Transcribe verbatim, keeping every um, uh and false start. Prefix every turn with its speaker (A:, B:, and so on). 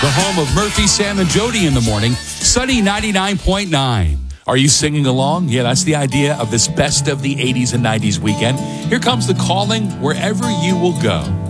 A: the home of Murphy, Sam, and Jody in the morning. Sunny ninety-nine point nine. Are you singing along? Yeah, that's the idea of this best of the eighties and nineties weekend. Here comes the calling wherever you will go.